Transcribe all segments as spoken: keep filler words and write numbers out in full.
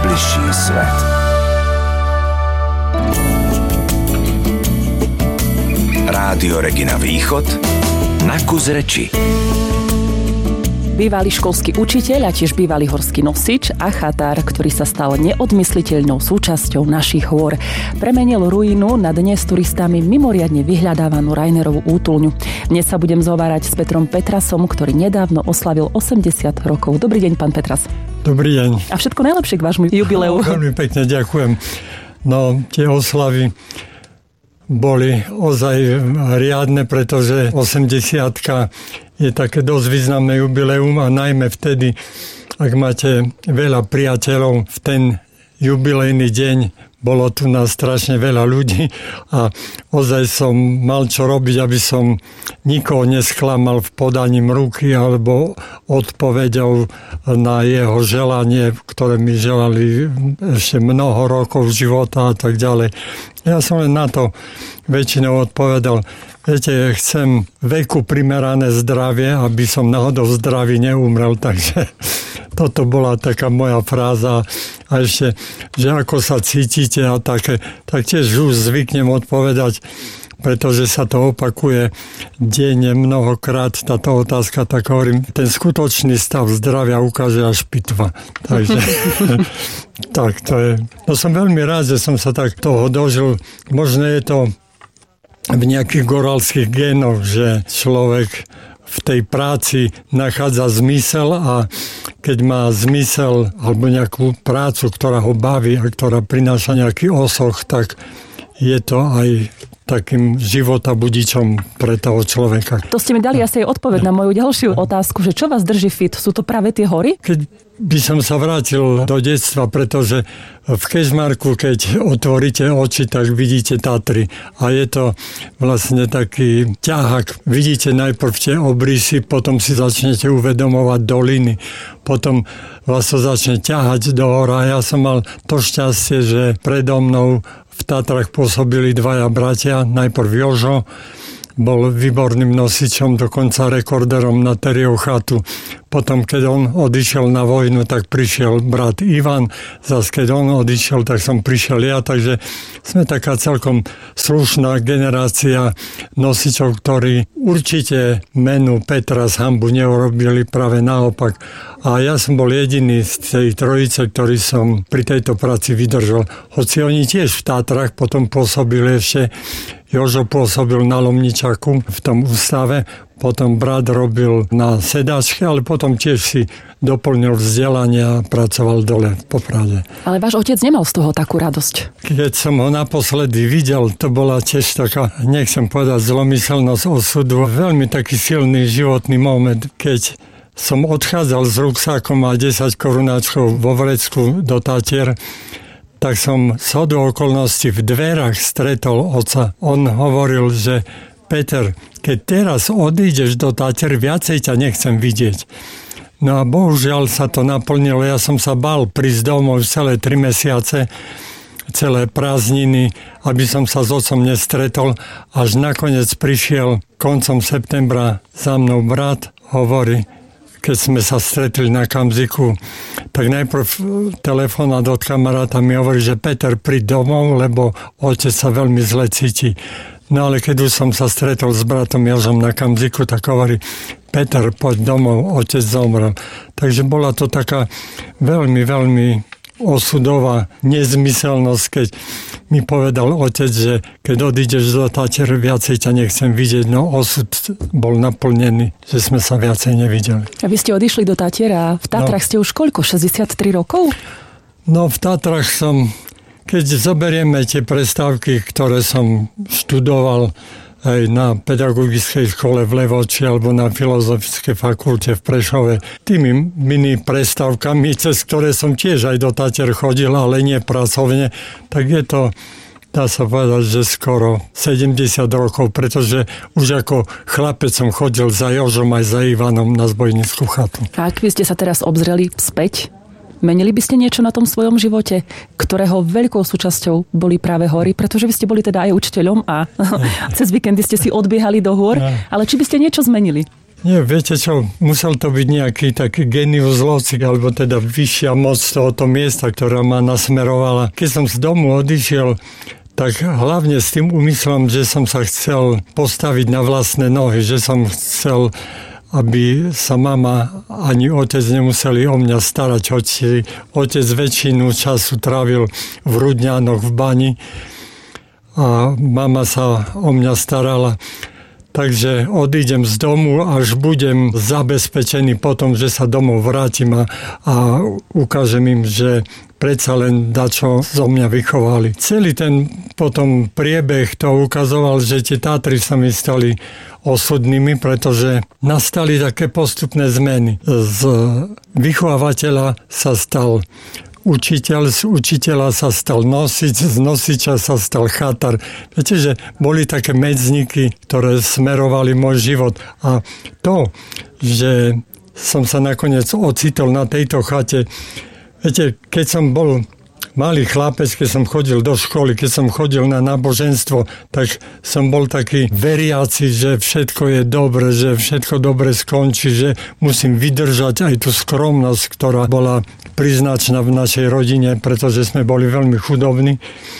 najbližší svet. Rádio Regina Východ na kus reči. Bývalý školský učiteľ a tiež bývalý horský nosič a chatár, ktorý sa stal neodmysliteľnou súčasťou našich hôr. Premenil ruínu na dnes turistami mimoriadne vyhľadávanú Rainerovú útulňu. Dnes sa budem zhovárať s Petrom Petrasom, ktorý nedávno oslavil osemdesiat rokov. Dobrý deň, pán Petras. Dobrý deň. A všetko najlepšie k vášmu jubileu. No, veľmi pekne ďakujem. No, tie oslavy boli ozaj riadne, pretože osemdesiatka je také dosť významné jubileum a najmä vtedy, ak máte veľa priateľov v ten jubilejný deň, bolo tu nás strašne veľa ľudí a ozaj som mal čo robiť, aby som nikoho nesklamal v podaním ruky alebo odpovedou na jeho želanie, ktoré mi želali ešte mnoho rokov života a tak ďalej. Ja som len na to väčšinou odpovedal, viete, chcem veku primerané zdravie, aby som náhodou zdraví neumrel, takže toto bola taká moja fráza. A ešte, že ako sa cítite a také, tak tiež už zvyknem odpovedať, pretože sa to opakuje denne mnohokrát, táto otázka, tak hovorím, ten skutočný stav zdravia ukáže až pitva. Takže tak to je. No som veľmi rád, že som sa tak toho dožil. Možno je to v nejakých goralských génoch, že človek v tej práci nachádza zmysel a keď má zmysel alebo nejakú prácu, ktorá ho baví a ktorá prináša nejaký osoch, tak je to aj takým životabudičom pre toho človeka. To ste mi dali asi aj odpoveď na moju ďalšiu otázku, že čo vás drží fit? Sú to práve tie hory? Keď by som sa vrátil do detstva, pretože v Kežmarku, keď otvoríte oči, tak vidíte Tatry. A je to vlastne taký ťahák. Vidíte najprv tie obrysy, potom si začnete uvedomovať doliny. Potom vás to začne ťahať do hora. Ja som mal to šťastie, že predo mnou v Tatrach pôsobili dvaja bratia. Najprv Jožo, bol výborným nosičom, dokonca rekorderom na Teriov chatu. Potom, keď on odišiel na vojnu, tak prišiel brat Ivan. Zas, keď on odišiel, tak som prišiel ja. Takže sme taká celkom slušná generácia nosičov, ktorí určite menu Petra z hanbu neurobili, práve naopak. A ja som bol jediný z tej trojice, ktorý som pri tejto práci vydržal. Hoci oni tiež v Tátrach potom pôsobili ešte. Jožo pôsobil na Lomničaku v tom ústave, potom brat robil na sedačke, ale potom tiež si doplnil vzdelanie a pracoval dole v Poprade. Ale váš otec nemal z toho takú radosť. Keď som ho naposledy videl, to bola tiež taká, nechcem povedať, zlomyselnosť osudu. Veľmi taký silný životný moment, keď som odchádzal s ruksákom a desať korunáčkov vo vrecku do Tatier, tak som zhodou okolností v dverách stretol otca. On hovoril, že Peter, keď teraz odídeš do Tatier, viacej ťa nechcem vidieť. No a bohužiaľ sa to naplnilo. Ja som sa bál prísť domov celé tri mesiace, celé prázdniny, aby som sa s otcom nestretol. Až nakoniec prišiel koncom septembra za mnou brat, hovorí, keď sme sa stretli na Kamziku, tak najprv telefonát od kamaráta mi hovorí, že Peter, príď domov, lebo otec sa veľmi zle cíti. No ale keď už som sa stretol s bratom Jožom na Kamziku, tak hovorí, Peter, poď domov, otec zomrel. Takže bola to taká veľmi, veľmi osudová nezmyselnosť, keď mi povedal otec, že keď odídeš do Tatier, viacej ťa nechcem vidieť. No osud bol naplnený, že sme sa viacej nevideli. A vy ste odišli do Tatier a v Tatrach no. ste už koľko? šesťdesiattri rokov? No v Tatrach som, keď zoberieme tie prestávky, ktoré som študoval aj na pedagogickej škole v Levoči alebo na filozofickej fakulte v Prešove. Tými mini prestávkami, cez ktoré som tiež aj do Tatier chodil, ale nie pracovne, tak je to, dá sa povedať, že skoro sedemdesiat rokov, pretože už ako chlapec som chodil za Jožom aj za Ivanom na zbojnícku chatu. A ak vy ste sa teraz obzreli späť, menili by ste niečo na tom svojom živote, ktorého veľkou súčasťou boli práve hory, pretože vy ste boli teda aj učiteľom a cez víkendy ste si odbiehali do hôr, ale či by ste niečo zmenili? Nie, viete čo, musel to byť nejaký taký genius loci, alebo teda vyššia moc tohoto miesta, ktorá ma nasmerovala. Keď som z domu odišiel, tak hlavne s tým úmyslom, že som sa chcel postaviť na vlastné nohy, že som chcel, aby sa mama ani otec nemuseli o mňa starať, hoci otec väčšinu času trávil v Rudňanoch v bani a mama sa o mňa starala. Takže odídem z domu, až budem zabezpečený potom, že sa domov vrátim a, a ukážem im, že predsa len dačo zo mňa vychovali. Celý ten potom priebeh to ukazoval, že tie Tatry sa mi stali osudnými, pretože nastali také postupné zmeny. Z vychovávateľa sa stal učiteľ, z učiteľa sa stal nosič, z nosiča sa stal chatar. Viete, že boli také medzníky, ktoré smerovali môj život. A to, že som sa nakoniec ocitol na tejto chate, viete, keď som bol malý chlapec, keď som chodil do školy, keď som chodil na náboženstvo, tak som bol taký veriaci, že všetko je dobre, že všetko dobre skončí, že musím vydržať aj tú skromnosť, ktorá bola príznačná v našej rodine, pretože sme boli veľmi chudobní.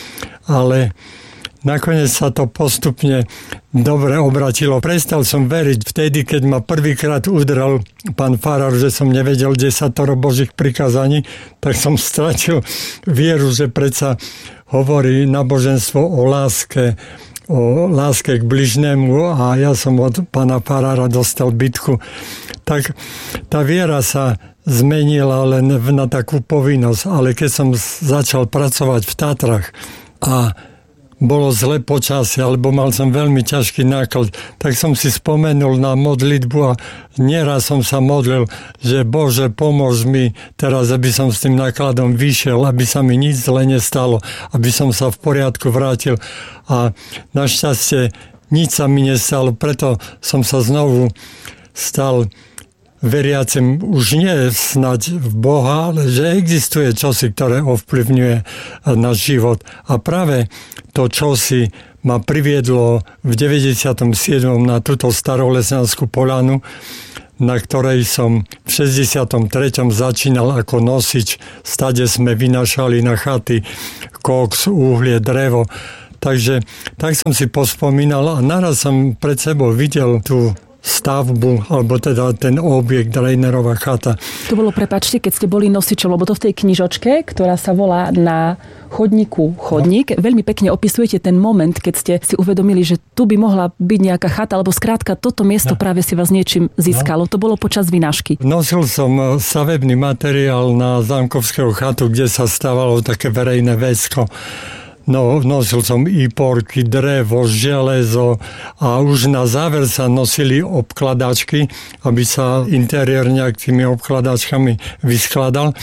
Ale nakoniec sa to postupne dobre obratilo. Prestal som veriť vtedy, keď ma prvýkrát udrel pán farár, že som nevedel desatoro Božích prikázaní, tak som stratil vieru, že predsa hovorí náboženstvo o láske, o láske k bližnému a ja som od pána farára dostal bitku. Tak tá viera sa zmenila len na takú povinnosť, ale keď som začal pracovať v Tatrach a bolo zlé počasie, alebo mal som veľmi ťažký náklad, tak som si spomenul na modlitbu a nieraz som sa modlil, že Bože, pomôž mi teraz, aby som s tým nákladom vyšiel, aby sa mi nič zle nestalo, aby som sa v poriadku vrátil. A našťastie nič sa mi nestalo, preto som sa znovu stal veriacim už nie snať v Boha, ale že existuje čosi, ktoré ovplyvňuje náš život. A práve to čosi ma priviedlo v deväťdesiatom siedmom na túto starolesňanskú poľanu, na ktorej som v šesťdesiatom treťom začínal ako nosič. Stade sme vynášali na chaty koks, uhlie, drevo. Takže tak som si pospomínal a naraz som pred sebou videl tú stavbu, alebo teda ten objekt Reinerova chata. To bolo, prepáčte, keď ste boli nosičom, lebo to v tej knižočke, ktorá sa volá Na chodníku chodník, no. Veľmi pekne opisujete ten moment, keď ste si uvedomili, že tu by mohla byť nejaká chata, alebo skrátka toto miesto no. práve si vás niečím získalo. No. To bolo počas vynášky. Nosil som stavebný materiál na Zámkovského chatu, kde sa stávalo také verejné vecko. No, nosil som íporky, drevo, železo a už na záver sa nosili obkladačky, aby sa interiér nejak tými obkladačkami vyskladal.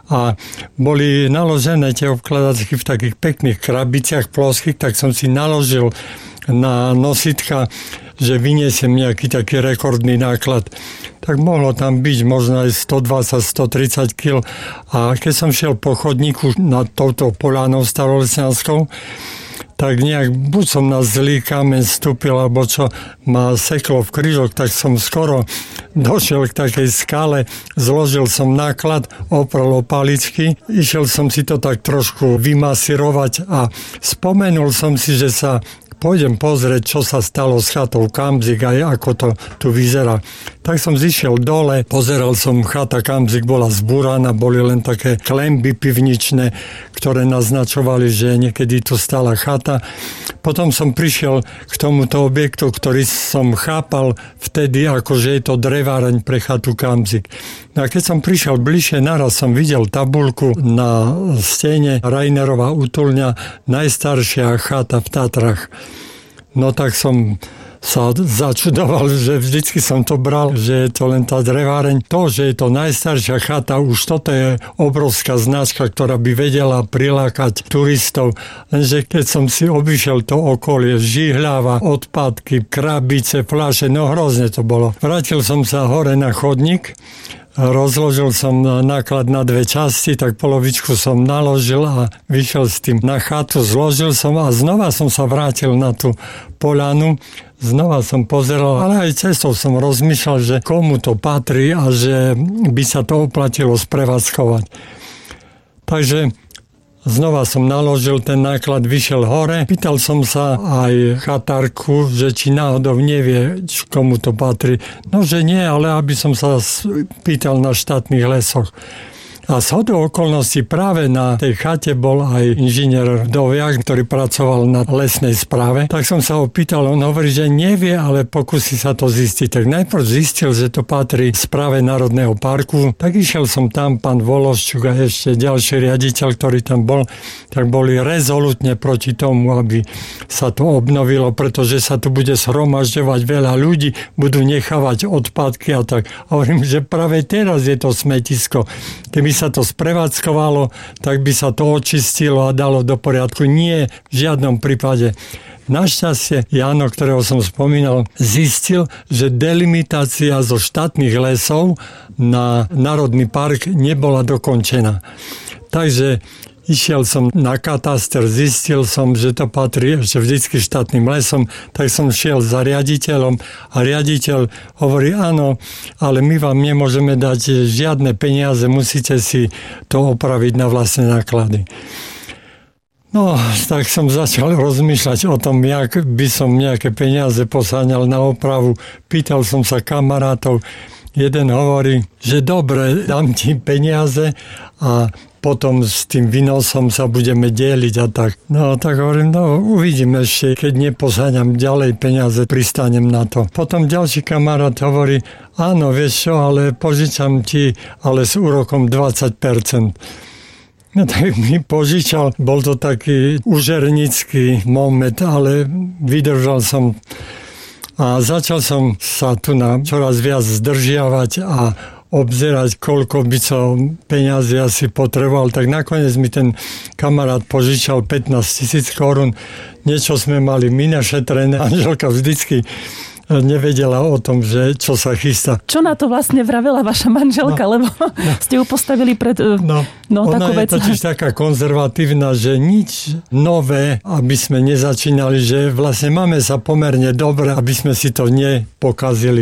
A boli naložené tie obkladačky v takých pekných krabiciach ploských, tak som si naložil na nositka, že vyniesiem nejaký taký rekordný náklad. Tak mohlo tam byť možno aj stodvadsať až stotridsať kilogramov. A keď som šiel po chodníku nad touto poľanou starolesňanskou, tak nejak buď som na zlý kameň vstúpil, alebo čo ma seklo v krížok, tak som skoro došiel k takej skale, zložil som náklad, oprel o paličky, išiel som si to tak trošku vymasírovať a spomenul som si, že sa pôjdem pozrieť, čo sa stalo s chatou Kamzik a ako to tu vyzerá. Tak som zišiel dole, pozeral som, chata Kamzik bola zbúraná, boli len také klemby pivničné, ktoré naznačovali, že niekedy tu stala chata. Potom som prišiel k tomuto objektu, ktorý som chápal vtedy, ako že je to dreváreň pre chatu Kamzik. No a keď som prišiel bližšie, naraz som videl tabuľku na stene Reinerova útulňa, najstaršia chata v Tatrach. No tak som sa začudoval, že vždycky som to bral, že je to len tá dreváreň. To, že je to najstaršia chata, už toto je obrovská značka, ktorá by vedela prilákať turistov. Lenže keď som si obišiel to okolie, žihľava, odpadky, krabice, fľaše, no hrozne to bolo. Vrátil som sa hore na chodník, rozložil som náklad na dve časti, tak polovičku som naložil a vyšiel s tým na chatu, zložil som a znova som sa vrátil na tú poľanu znova som pozeral, ale aj cestou som rozmýšľal, že komu to patrí a že by sa to oplatilo sprevádzkovať. Takže znova som naložil, ten náklad vyšiel hore. Pýtal som sa aj chatárku, že či náhodou nevie, komu to patrí. No, že nie, ale aby som sa pýtal na štátnych lesoch. A z hodou okolností práve na tej chate bol aj inžinier Doviak, ktorý pracoval na lesnej správe. Tak som sa ho pýtal, on hovorí, že nevie, ale pokusí sa to zistiť. Tak najprv zistil, že to patrí správe Národného parku. Tak išiel som tam, pán Vološčuk a ešte ďalší riaditeľ, ktorý tam bol, tak boli rezolutne proti tomu, aby sa to obnovilo, pretože sa tu bude zhromažďovať veľa ľudí, budú nechávať odpadky a tak. A hovorím, že práve teraz je to smetisko. Keby sa to sprevádzkovalo, tak by sa to očistilo a dalo do poriadku. Nie, v žiadnom prípade. Našťastie Jano, ktorého som spomínal, zistil, že delimitácia zo štátnych lesov na Národný park nebola dokončená. Takže išiel som na kataster, zistil som, že to patrí ešte vždycky štátnym lesom, tak som šiel za riaditeľom a riaditeľ hovorí, áno, ale my vám nemôžeme dať žiadne peniaze, musíte si to opraviť na vlastné náklady. No, tak som začal rozmýšľať o tom, jak by som nejaké peniaze posáňal na opravu. Pýtal som sa kamarátov, jeden hovorí, že dobre, dám ti peniaze a potom s tým výnosom sa budeme deliť a tak. No tak hovorím, no uvidím ešte, keď neposáňam ďalej peniaze, pristanem na to. Potom ďalší kamarát hovorí, áno, vieš čo, ale požičam ti, ale s úrokom dvadsať percent. No tak mi požičal, bol to taký užernický moment, ale vydržal som a začal som sa tu na čoraz viac zdržiavať a obzerať, koľko by som peniazy asi potreboval, tak nakoniec mi ten kamarát požičal pätnásť tisíc korún. Niečo sme mali my našetrené. Anželka vždycky nevedela o tom, že čo sa chystá. Čo na to vlastne vravela vaša manželka, no, lebo no, ste ju postavili pred no, no, takú vec. Ona je totiž taká konzervatívna, že nič nové, aby sme nezačínali, že vlastne máme sa pomerne dobre, aby sme si to nepokazili.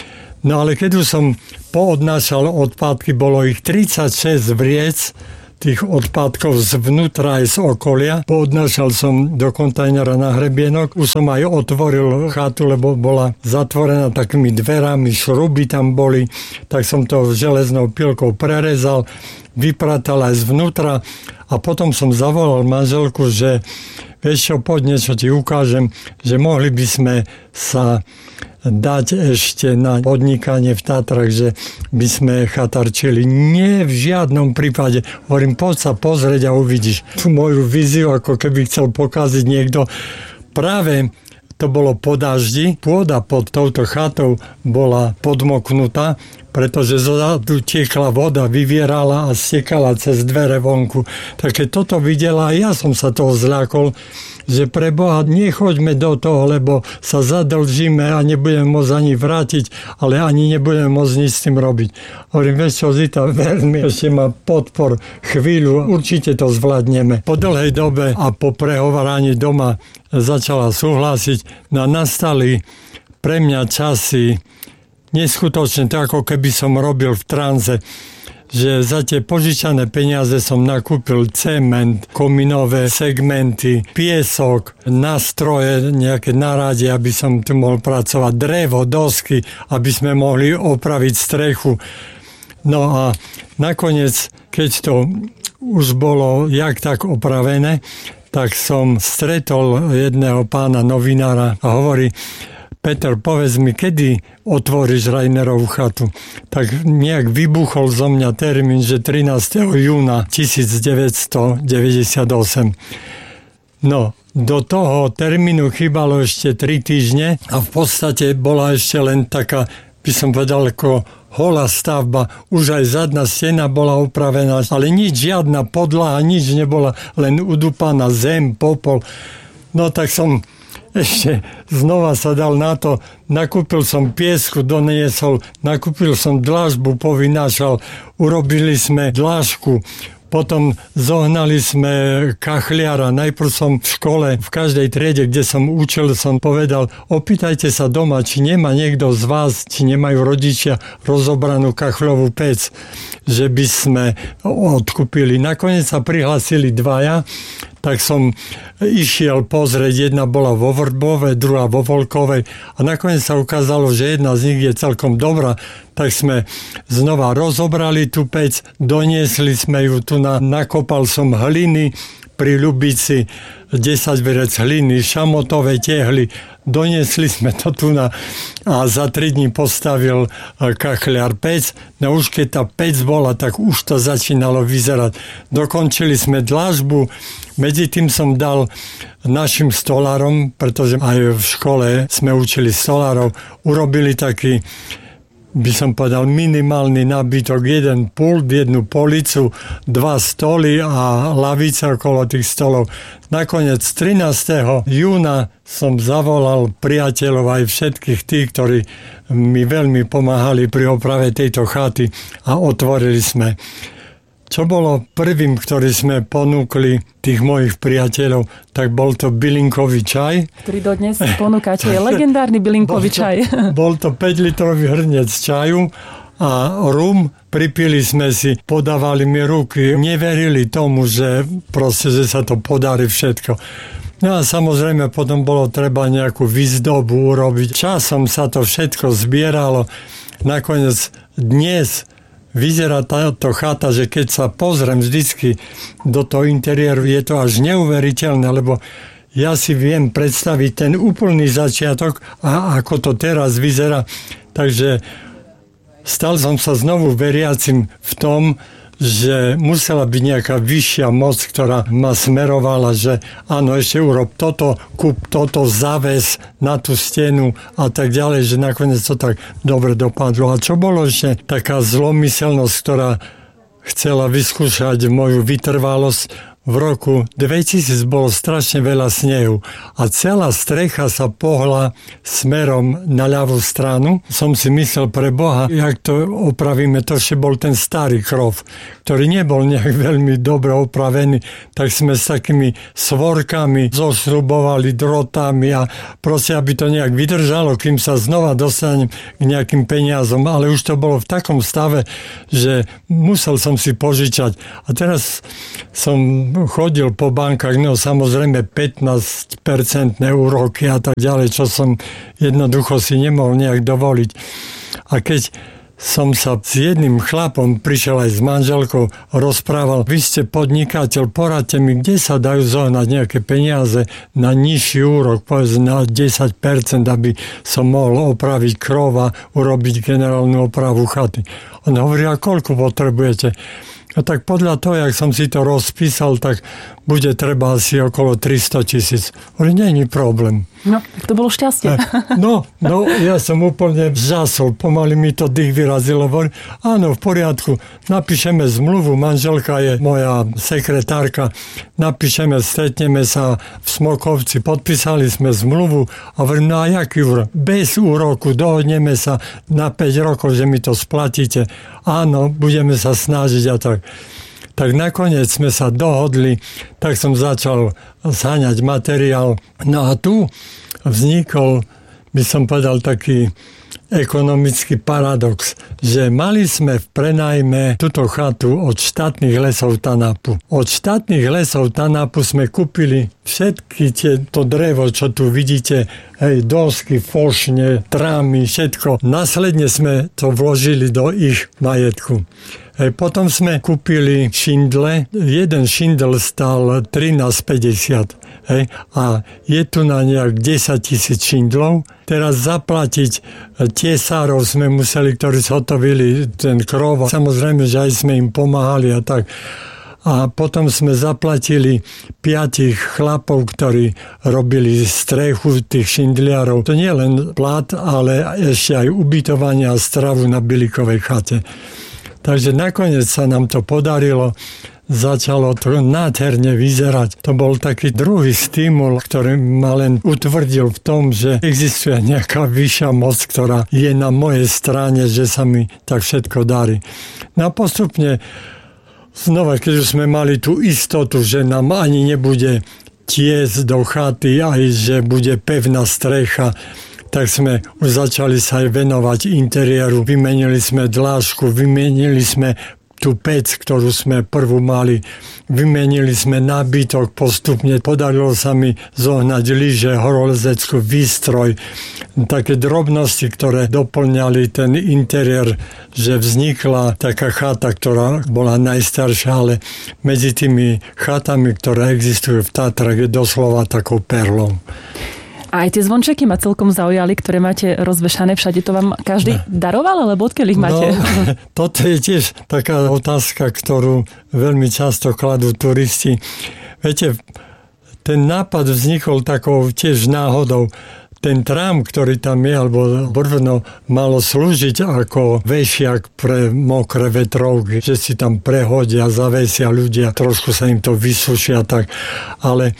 No ale keď už som poodnášal odpadky, bolo ich tridsaťšesť vriec tých odpadkov zvnútra aj z okolia. Poodnášal som do kontajnera na hrebienok. Už som aj otvoril chatu, lebo bola zatvorená takými dverami, šruby tam boli. Tak som to železnou pilkou prerezal, vypratal aj zvnútra a potom som zavolal manželku, že vieš čo, poď, niečo ti ukážem, že mohli by sme sa dať ešte na podnikanie v Tatrach, že by sme chatarčili. Nie, v žiadnom prípade. Hovorím, poď sa pozrieť a uvidíš tú moju víziu, ako keby chcel pokaziť niekto. Práve to bolo po daždi. Pôda pod touto chatou bola podmoknutá, pretože zozadu tiekla voda, vyvierala a stekala cez dvere vonku. Tak keď toto videla, ja som sa toho zľakol, že pre Boha nechoďme do toho, lebo sa zadlžíme a nebudeme môcť ani vrátiť, ale ani nebudeme môcť nič s tým robiť. Hovorím, vieš čo, Zita, veľmi ešte má podpor chvíľu, určite to zvládneme. Po dlhej dobe a po prehováraní doma začala súhlasiť, no nastali pre mňa časy neskutočne, to ako keby som robil v tranze, že za tie požičané peniaze som nakúpil cement, kominové segmenty, piesok, nástroje, nejaké naradie, aby som tu mohol pracovať, drevo, dosky, aby sme mohli opraviť strechu. No a nakoniec, keď to už bolo jak tak opravené, tak som stretol jedného pána novinára a hovorí, Peter, povedz mi, kedy otvoríš Rainerovú chatu? Tak nejak vybuchol zo mňa termín, že trinásteho júna devätnásťstodeväťdesiatosem. No, do toho termínu chýbalo ešte tri týždne a v podstate bola ešte len taká, by som povedal, ako holá stavba. Už aj zadná stena bola upravená, ale nič, žiadna podlaha, nič nebola, len udúpaná zem, popol. No tak som ešte znova sa dal na to, nakúpil som piesku, doniesol, nakúpil som dlažbu, povynášal, urobili sme dlažku, Potom zohnali sme kachliara. Najprv som v škole, v každej triede, kde som učil, som povedal, opýtajte sa doma, či nemá niekto z vás, či nemajú rodičia rozobranú kachľovú pec, že by sme odkúpili. Nakoniec sa prihlásili dvaja, tak som išiel pozrieť, jedna bola vo Vrbove, druhá vo Volkovej a nakoniec sa ukázalo, že jedna z nich je celkom dobrá, tak sme znova rozobrali tú pec, doniesli sme ju tu, na, nakopal som hliny pri Ľubici, desať verec hliny, šamotovej tehly, doniesli sme to tu na, a za tri dní postavil kachliar pec. No už keď tá pec bola, tak už to začínalo vyzerať. Dokončili sme dlažbu, medzi tým som dal našim stolárom, pretože aj v škole sme učili stolárov, urobili taký, by som povedal, minimálny nábytok, jeden pult, jednu policu, dva stoly a lavice okolo tých stolov. Nakoniec trinásteho júna som zavolal priateľov aj všetkých tých, ktorí mi veľmi pomáhali pri oprave tejto chaty a otvorili sme. Čo bolo prvým, ktorý sme ponúkli tých mojich priateľov, tak bol to bylinkový čaj. Ktorý dodnes ponúkate, je legendárny bylinkový čaj. Bol to päť litrový hrniec čaju a rum. Pripili sme si, podávali mi ruky. Neverili tomu, že proste, že sa to podarí všetko. No a samozrejme potom bolo treba nejakú výzdobu urobiť. Časom sa to všetko zbieralo. Nakoniec dnes vyzerá táto chata, že keď sa pozriem vždycky do toho interiéru, je to až neuveriteľné, lebo ja si viem predstaviť ten úplný začiatok a ako to teraz vyzerá. Takže stal som sa znovu veriacim v tom, že musela byť nejaká vyššia moc, ktorá ma smerovala, že áno, ešte urob toto, kúp toto, zaves na tú stenu a tak ďalej, že nakoniec to tak dobre dopadlo. A čo bolo ešte taká zlomyselnosť, ktorá chcela vyskúšať moju vytrvalosť? V roku dvetisíc bolo strašne veľa snehu a celá strecha sa pohla smerom na ľavú stranu. Som si myslel, pre Boha, jak to opravíme, to ešte bol ten starý krov, ktorý nebol nejak veľmi dobre opravený, tak sme s takými svorkami zošrubovali drotami a proste, aby to nejak vydržalo, kým sa znova dostanem k nejakým peniazom, ale už to bolo v takom stave, že musel som si požičať. A teraz som chodil po bankách, no samozrejme pätnásť percent úroky a tak ďalej, čo som jednoducho si nemohol nejak dovoliť. A keď som sa s jedným chlapom, prišiel aj s manželkou, rozprával, vy ste podnikateľ, poradte mi, kde sa dajú zohnať nejaké peniaze na nižší úrok, povedzme na desať percent, aby som mohol opraviť krov a urobiť generálnu opravu chaty. On hovorí, a koľko potrebujete? A tak podľa toho, jak som si to rozpísal, tak bude treba asi okolo tristo tisíc. Hovorí, nie je problém. No, tak to bolo šťastie. No, no, ja som úplne žasol, pomaly mi to dých vyrazilo. Hovorí, áno, v poriadku, napíšeme zmluvu, manželka je moja sekretárka, napíšeme, stretneme sa v Smokovci, podpísali sme zmluvu a hovorím, no a jaký úrok? Bez úroku, dohodneme sa na päť rokov, že mi to splatíte. Áno, budeme sa snažiť a tak. Tak nakoniec sme sa dohodli, tak som začal zháňať materiál. No a tu vznikol, by som povedal, taký ekonomický paradox, že mali sme v prenajme túto chatu od štátnych lesov Tanapu. Od štátnych lesov Tanapu sme kúpili všetky tieto drevo, čo tu vidíte, hej, dosky, fošne, trámy, všetko. Následne sme to vložili do ich majetku. Hej, potom sme kúpili šindle. Jeden šindel stal trinásť päťdesiat. Hej, a je tu na nejak desať tisíc šindlov. Teraz zaplatiť tesárov sme museli, ktorí zhotovili ten krov. Samozrejme, že aj sme im pomáhali a tak. A potom sme zaplatili piatich chlapov, ktorí robili strechu tých šindliarov. To nie len plat, ale ešte aj ubytovanie a stravu na bylinkovej chate. Takže nakoniec sa nám to podarilo, začalo to nádherne vyzerať. To bol taký druhý stimul, ktorý ma len utvrdil v tom, že existuje nejaká vyššia moc, ktorá je na mojej strane, že sa mi tak všetko darí. No a postupne znova, keď už sme mali tú istotu, že nám ani nebude tiesť do chaty, aj že bude pevná strecha, tak sme už začali sa aj venovať interiéru. Vymenili sme dlážku, vymenili sme tú pec, ktorú sme prvú mali. Vymenili sme nábytok postupne. Podarilo sa mi zohnať lyže, horolezeckú výstroj. Také drobnosti, ktoré doplňali ten interiér, že vznikla taká chata, ktorá bola najstaršia, ale medzi tými chatami, ktoré existujú v Tatrach, je doslova takou perlou. A aj tie zvončeky ma celkom zaujali, ktoré máte rozvešané všade. To vám každý daroval, alebo odkiaľ ich máte? No, toto je tiež taká otázka, ktorú veľmi často kladú turisti. Viete, ten nápad vznikol takou tiež náhodou. Ten trám, ktorý tam je, alebo brvno, malo slúžiť ako vešiak pre mokré vetrovky, že si tam prehodia, zavesia ľudia, trošku sa im to vysušia tak. Ale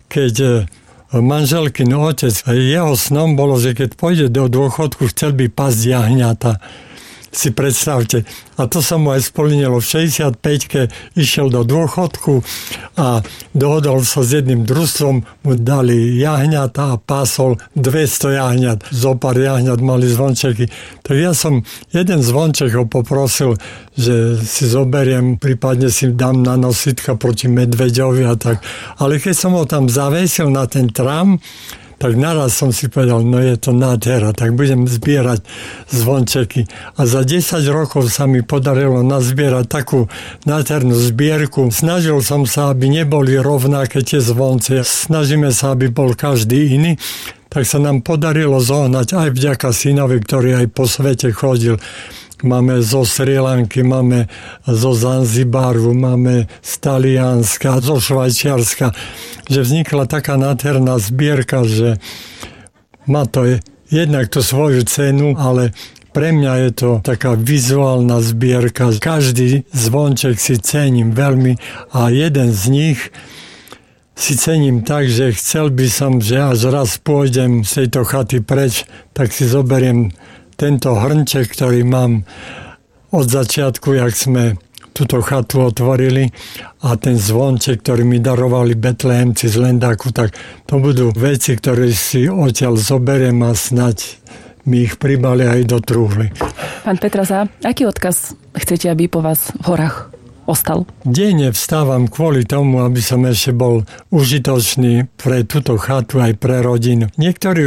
keď manželkin otec, jeho snom bolo, že keď pôjde do dôchodku, chcel by pasť jahňata. Si predstavte. A to sa mu aj splnilo. V šesťdesiatpäťke išiel do dôchodku a dohodol sa s jedným družstvom, mu dali jahňata a pásol dvesto jahňat. Zopár jahňat mali zvončeky. Tak ja som jeden zvonček ho poprosil, že si zoberiem, prípadne si dám na nositka proti medveďovi a tak. Ale keď som ho tam zavesil na ten trám, tak naraz som si povedal, no je to nádhera, tak budem zbierať zvončeky. A za desať rokov sa mi podarilo nazbierať takú nádhernú zbierku. Snažil som sa, aby neboli rovnaké tie zvonce. Snažíme sa, aby bol každý iný. Tak sa nám podarilo zohnať aj vďaka synovi, ktorý aj po svete chodil. Máme zo Sri Lanky, máme zo Zanzibaru, máme z Talianska, zo Švajčiarska, že vznikla taká nádherná zbierka, že má to jednak tú svoju cenu, ale pre mňa je to taká vizuálna zbierka. Každý zvonček si cením veľmi a jeden z nich si cením tak, že chcel by som, že až raz pôjdem z tejto chaty preč, tak si zoberiem tento hrnček, ktorý mám od začiatku, jak sme túto chatu otvorili, a ten zvonček, ktorý mi darovali Betlehemci z Lendáku, tak to budú veci, ktoré si odtiaľ zoberiem a snať mi ich pribali aj do trúhly. Pán Petraza, aký odkaz chcete, aby po vás v horách ostal? Denne vstávam kvôli tomu, aby som ešte bol užitočný pre túto chatu aj pre rodinu. Niektorí